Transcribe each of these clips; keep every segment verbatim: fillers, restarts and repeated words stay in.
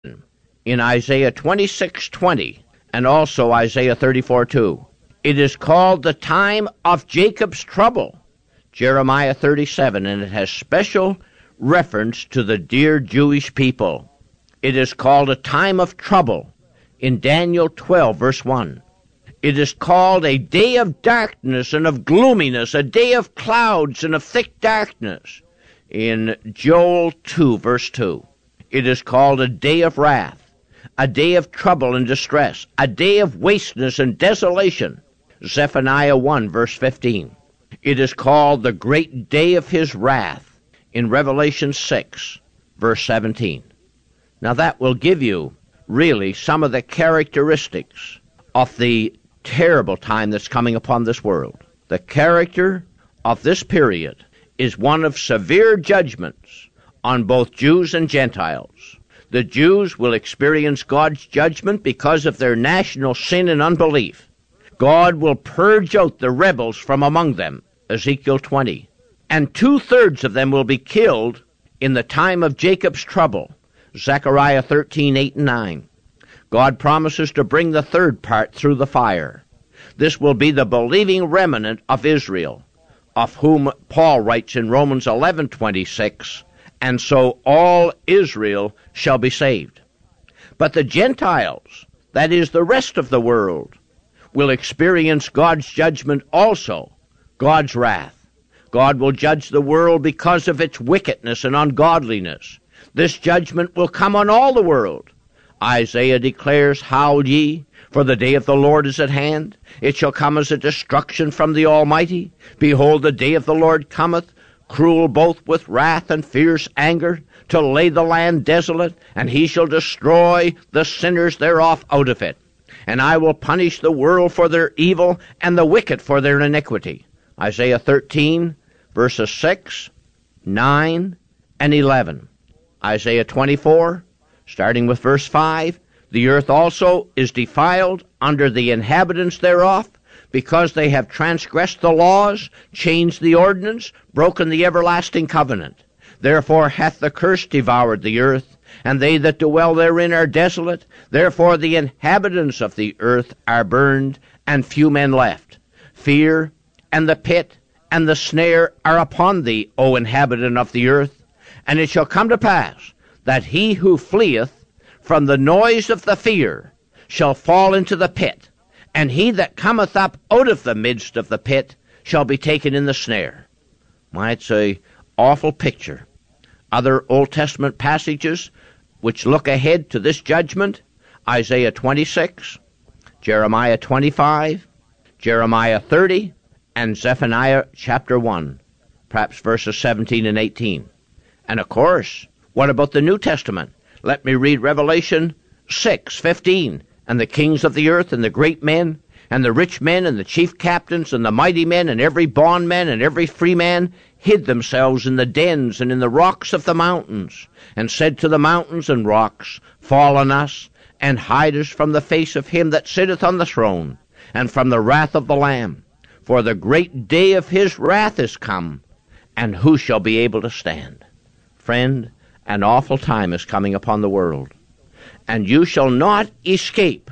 in Isaiah twenty-six twenty and also Isaiah thirty-four two. It is called the time of Jacob's trouble, Jeremiah thirty-seven, and it has special reference to the dear Jewish people. It is called a time of trouble in Daniel twelve, verse one. It is called a day of darkness and of gloominess, a day of clouds and of thick darkness in Joel two, verse two. It is called a day of wrath, a day of trouble and distress, a day of wasteness and desolation, Zephaniah one, verse fifteen. It is called the great day of his wrath in Revelation six, verse seventeen. Now that will give you really some of the characteristics of the terrible time that's coming upon this world. The character of this period is one of severe judgments on both Jews and Gentiles. The Jews will experience God's judgment because of their national sin and unbelief. God will purge out the rebels from among them, Ezekiel twenty, and two-thirds of them will be killed in the time of Jacob's trouble, Zechariah thirteen, eight and nine. God promises to bring the third part through the fire. This will be the believing remnant of Israel, of whom Paul writes in Romans eleven twenty-six, and so all Israel shall be saved. But the Gentiles, that is the rest of the world, will experience God's judgment also, God's wrath. God will judge the world because of its wickedness and ungodliness. This judgment will come on all the world. Isaiah declares, "Howl ye, for the day of the Lord is at hand. It shall come as a destruction from the Almighty. Behold, the day of the Lord cometh, cruel both with wrath and fierce anger, to lay the land desolate, and he shall destroy the sinners thereof out of it. And I will punish the world for their evil, and the wicked for their iniquity." Isaiah thirteen, verses six, nine, and eleven. Isaiah twenty-four, starting with verse five, "The earth also is defiled under the inhabitants thereof, because they have transgressed the laws, changed the ordinance, broken the everlasting covenant. Therefore hath the curse devoured the earth, and they that dwell therein are desolate. Therefore the inhabitants of the earth are burned, and few men left. Fear and the pit and the snare are upon thee, O inhabitant of the earth. And it shall come to pass that he who fleeth from the noise of the fear shall fall into the pit, and he that cometh up out of the midst of the pit shall be taken in the snare." Why, it's a awful picture. Other Old Testament passages which look ahead to this judgment, Isaiah twenty-six, Jeremiah twenty-five, Jeremiah thirty, and Zephaniah chapter one, perhaps verses seventeen and eighteen. And of course, what about the New Testament? Let me read Revelation six, fifteen. "And the kings of the earth, and the great men, and the rich men, and the chief captains, and the mighty men, and every bondman, and every free man, hid themselves in the dens and in the rocks of the mountains, and said to the mountains and rocks, Fall on us, and hide us from the face of him that sitteth on the throne, and from the wrath of the Lamb. For the great day of his wrath is come, and who shall be able to stand?" Friend, an awful time is coming upon the world, and you shall not escape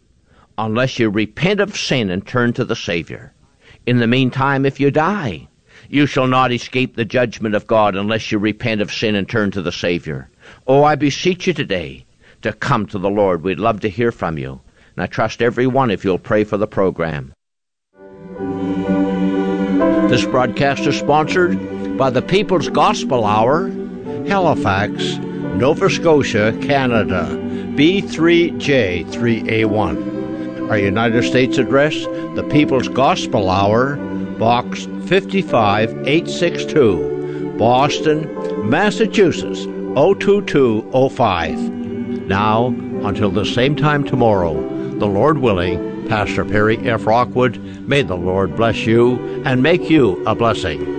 unless you repent of sin and turn to the Savior. In the meantime, if you die, you shall not escape the judgment of God unless you repent of sin and turn to the Savior. Oh, I beseech you today to come to the Lord. We'd love to hear from you. And I trust every one if you'll pray for the program. This broadcast is sponsored by the People's Gospel Hour, Halifax, Nova Scotia, Canada, B three J three A one. Our United States address, the People's Gospel Hour, Box fifty-five eight sixty-two, Boston, Massachusetts, oh two two oh five. Now, until the same time tomorrow, the Lord willing, Pastor Perry F. Rockwood, may the Lord bless you and make you a blessing.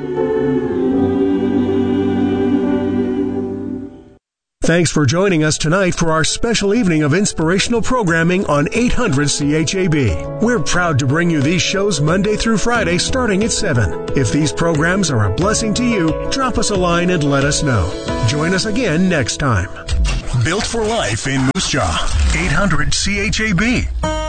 Thanks for joining us tonight for our special evening of inspirational programming on eight hundred C H A B. We're proud to bring you these shows Monday through Friday starting at seven. If these programs are a blessing to you, drop us a line and let us know. Join us again next time. built for life in Moose Jaw. eight hundred C H A B.